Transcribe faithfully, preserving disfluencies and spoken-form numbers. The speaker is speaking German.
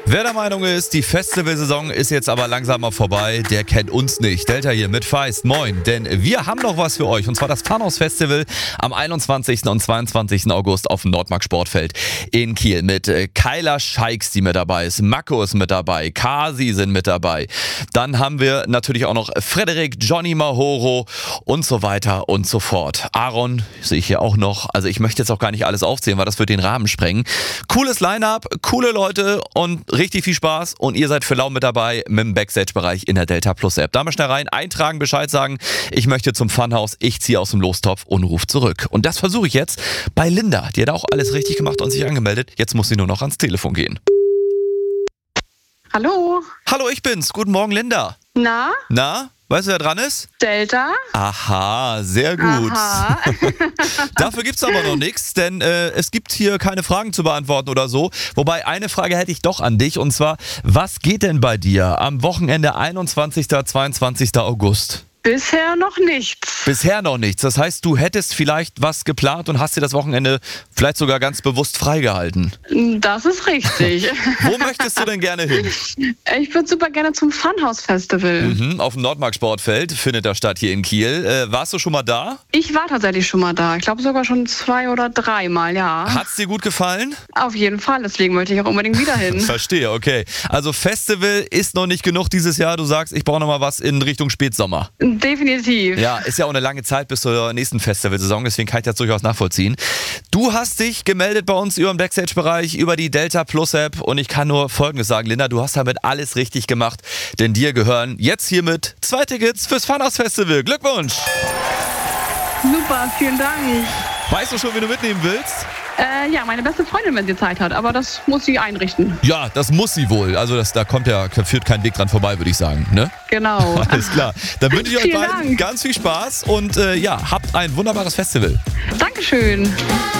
Wer der Meinung ist, die Festivalsaison ist jetzt aber langsam mal vorbei, der kennt uns nicht. Delta hier mit Feist, moin. Denn wir haben noch was für euch. Und zwar das Funhouse Festival am einundzwanzigsten und zweiundzwanzigsten August auf dem Nordmark Sportfeld in Kiel. Mit äh, Kyla Scheiks, die mit dabei ist. Mako ist mit dabei. Kasi sind mit dabei. Dann haben wir natürlich auch noch Frederik, Johnny Mahoro und so weiter und so fort. Aaron sehe ich hier auch noch. Also ich möchte jetzt auch gar nicht alles aufzählen, weil das wird den Rahmen sprengen. Cooles Line-Up, coole Leute und richtig viel Spaß. Und ihr seid für lau mit dabei mit dem Backstage-Bereich in der Delta Plus App. Da mal schnell rein, eintragen, Bescheid sagen. Ich möchte zum Funhouse, ich ziehe aus dem Lostopf und rufe zurück. Und das versuche ich jetzt bei Linda. Die hat auch alles richtig gemacht und sich angemeldet. Jetzt muss sie nur noch ans Telefon gehen. Hallo. Hallo, ich bin's. Guten Morgen, Linda. Na? Na? Weißt du, wer dran ist? Delta. Aha, sehr gut. Aha. Dafür gibt's aber noch nichts, denn äh, es gibt hier keine Fragen zu beantworten oder so. Wobei, eine Frage hätte ich doch an dich, und zwar, was geht denn bei dir am Wochenende einundzwanzigsten und zweiundzwanzigsten August? Bisher noch nichts. Bisher noch nichts. Das heißt, du hättest vielleicht was geplant und hast dir das Wochenende vielleicht sogar ganz bewusst freigehalten. Das ist richtig. Wo möchtest du denn gerne hin? Ich würde super gerne zum Funhouse Festival. Mhm, auf dem Nordmark Sportfeld findet das statt hier in Kiel. Äh, warst du schon mal da? Ich war tatsächlich schon mal da. Ich glaube sogar schon zwei oder dreimal, ja. Hat's dir gut gefallen? Auf jeden Fall. Deswegen möchte ich auch unbedingt wieder hin. Verstehe, okay. Also Festival ist noch nicht genug dieses Jahr. Du sagst, ich brauche noch mal was in Richtung Spätsommer. Definitiv. Ja, ist ja auch eine lange Zeit bis zur nächsten Festivalsaison, deswegen kann ich das durchaus nachvollziehen. Du hast dich gemeldet bei uns über den Backstage-Bereich, über die Delta Plus App, und ich kann nur Folgendes sagen, Linda, du hast damit alles richtig gemacht, denn dir gehören jetzt hiermit zwei Tickets fürs Funhouse Festival. Glückwunsch! Super, vielen Dank. Weißt du schon, wen du mitnehmen willst? Äh, ja, meine beste Freundin, wenn sie Zeit hat, aber das muss sie einrichten. Ja, das muss sie wohl. Also das, da kommt ja, führt kein Weg dran vorbei, würde ich sagen. Ne? Genau. Alles klar. Dann wünsche ich euch Vielen beiden Dank. ganz viel Spaß und äh, ja, habt ein wunderbares Festival. Dankeschön.